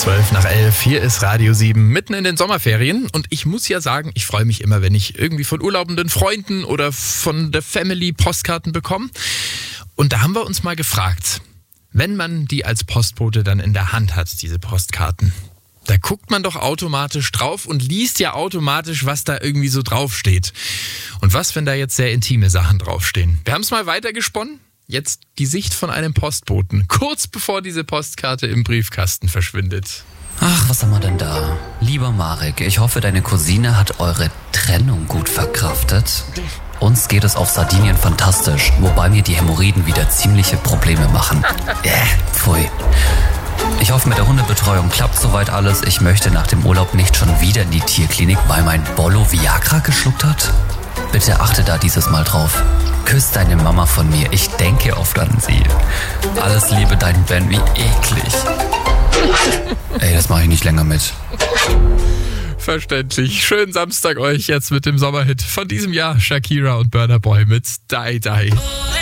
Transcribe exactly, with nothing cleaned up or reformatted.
zwölf nach elf, hier ist Radio sieben, mitten in den Sommerferien. Und ich muss ja sagen, ich freue mich immer, wenn ich irgendwie von urlaubenden Freunden oder von der Family Postkarten bekomme. Und da haben wir uns mal gefragt, wenn man die als Postbote dann in der Hand hat, diese Postkarten, da guckt man doch automatisch drauf und liest ja automatisch, was da irgendwie so draufsteht. Und was, wenn da jetzt sehr intime Sachen draufstehen? Wir haben es mal weitergesponnen. Jetzt die Sicht von einem Postboten, kurz bevor diese Postkarte im Briefkasten verschwindet. Ach, was haben wir denn da? Lieber Marek, ich hoffe, deine Cousine hat eure Trennung gut verkraftet. Uns geht es auf Sardinien fantastisch, wobei mir die Hämorrhoiden wieder ziemliche Probleme machen. Äh, pfui. Ich hoffe, mit der Hundebetreuung klappt soweit alles. Ich möchte nach dem Urlaub nicht schon wieder in die Tierklinik, weil mein Bollo Viagra geschluckt hat. Bitte achte da dieses Mal drauf. Küss deine Mama von mir. Ich denke oft an sie. Alles Liebe, dein Ben. Wie eklig. Ey, das mache ich nicht länger mit. Verständlich. Schönen Samstag euch jetzt mit dem Sommerhit von diesem Jahr. Shakira und Burna Boy mit Die Die.